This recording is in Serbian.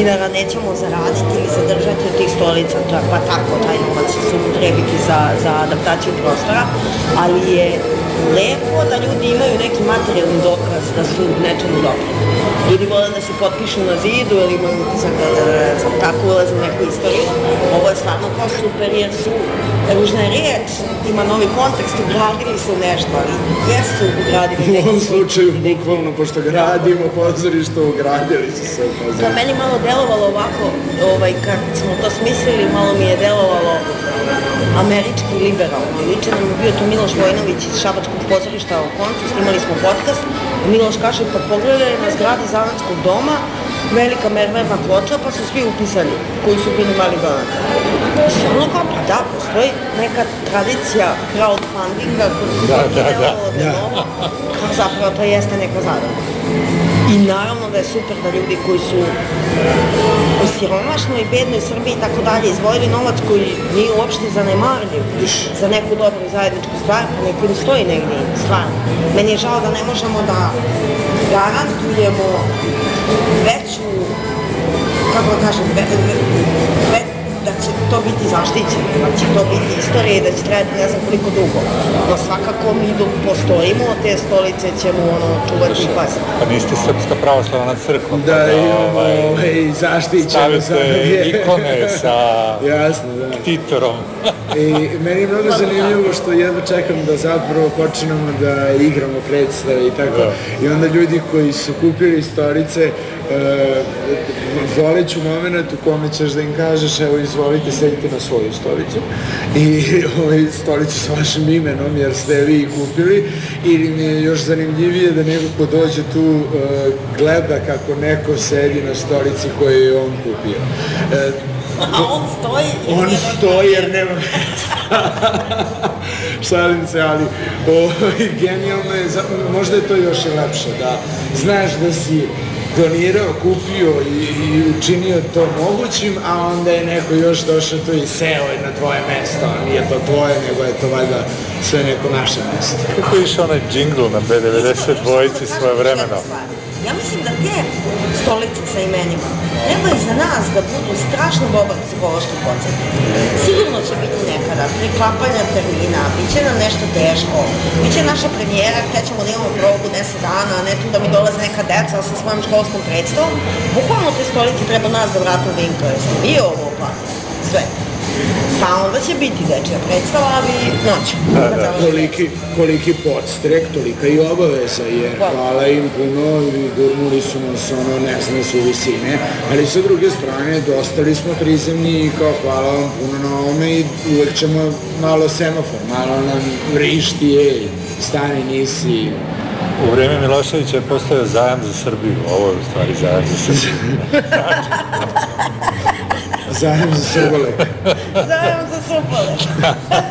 dinara nećemo zaraditi ili zadržati od tih stolica, pa tako taj novac će se upotrebiti za adaptaciju prostora, ali je lepo da ljudi imaju neki materijalni dokaz da su nečemu dobri. Ljudi vole da se potpišu na zidu ili imaju utisak da tako ulaze u neku istoriju. Ovo je stvarno kao super jer su, ružna je riječ, ima novi kontekst, ugradili su nešto, ali jesu ugradili neki. U ovom slučaju, bukvalno, pošto gradimo pozorište, ugradili su se u pozorište. To meni malo delovalo ovako, kad smo to smislili, malo mi je delovalo američki liberalno. Liče nam je bio to Miloš Vojnović iz Šabačkog pozorišta u koncu, snimali smo podcast. Miloš kaže, pa pogledaj na zgradi Zanatskog doma, velika mermerna ploča, pa su svi upisani koji su bili mali donatori. Ono kao, pa da, postoji neka tradicija crowdfundinga koji je delovalo da novo, kao zapravo to jeste neka zadana. I naravno da je super da ljudi koji su u siromašnoj i bednoj Srbiji i tako dalje izvojili novac koji nije uopšte zanemarljiv za neku dobru zajedničku stvar, pa neko im stoji negdje stvarno. Meni je žao da ne možemo da garantujemo veću, kako da kažem, da će to biti zaštićeno, da će to biti istorija i da će trebati ne znam koliko dugo. No svakako mi dok postojimo, te stolice ćemo čuvati i paziti. Pa niste Srpska pravoslavna crkva. Da, imamo zaštićeno. Stavite ikone sa ktitorom. I meni je mnogo zanimljivo što jedva čekam da zapravo počnemo da igramo predstave i tako. I onda ljudi koji su kupili stolice, voleću moment u kome ćeš da im kažeš, evo izvolite, sedite na svoju stolicu i stolicu s vašim imenom jer ste vi kupili, ili mi je još zanimljivije da neko ko dođe tu gleda kako neko sedi na stolici koju je on kupio. A on stoji? On stoji jer nema mesta. Šalim se, ali genijalno je, možda je to još i lepše, da znaš da si donirao, kupio i učinio to mogućim, a onda je neko još došao tu i seo je na tvoje mesto, a nije to tvoje, nego je to valjda sve neko naše mesto. Kako je išao onaj džingl na B92 dvojici svoje vremena? Ja mislim da te stolice sa imenima treba i za nas da budu strašno dobar psihološki koncept. Sigurno će biti nekada preklapanja termina, bit će nam nešto teško, bit će naša premijera, htjećemo da imamo probu 10 dana, a ne tu da mi dolaze neka deca sa svojom školskom predstavom. Bukvalno te stolice treba nas da vratno da interesuju. I ovo platimo. Sve. Pa onda će biti dečja predstava, ali noću. Koliki podstrek, tolika i obaveza, jer hvala im puno i gurnuli su nas ne znam su visine, ali sa druge strane dostali smo prizemni i kao hvala vam puno na ovome i uvek ćemo malo semafor, malo nam vrišti, stani nisi. U vreme Miloševića je postojao zajam za Srbiju, ovo je u stvari zajam za Srbiju. Zajam za Srbolek. Zajam za Srbolek.